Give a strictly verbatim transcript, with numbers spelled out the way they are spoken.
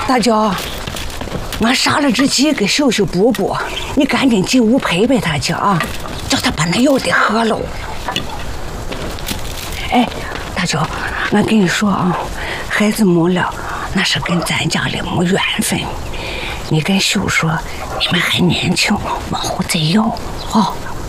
大娇，俺杀了只鸡给秀秀补补，你赶紧进屋陪陪他去啊，叫他把那药得喝喽。哎，大娇，俺跟你说啊，孩子没了，那是跟咱家里没缘分。你跟秀说，你们还年轻，往后再要啊。